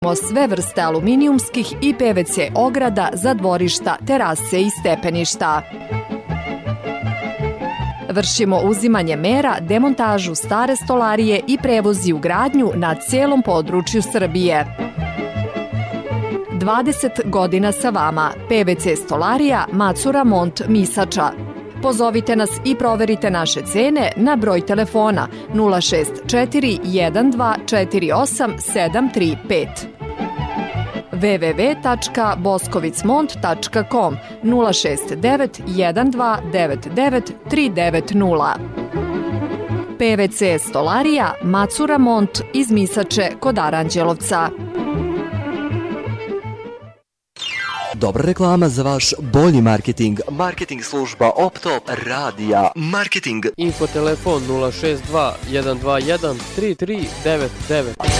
Sve vrste aluminijumskih i PVC ograda za dvorišta, terase i stepeništa. Vršimo uzimanje mera, demontažu stare stolarije i prevozi u gradnju na cijelom području Srbije. 20 godina sa vama. PVC stolarija Macura Mont Misača. Pozovite nas i proverite naše cene na broj telefona 064 1248 735. www.boskovicmont.com 069 1299 390. PVC stolarija Macura Mont iz Misače kod Aranđelovca. Dobra reklama za vaš bolji marketing. Marketing služba Optop Radija. Marketing. Infotelefon 062 121 3399.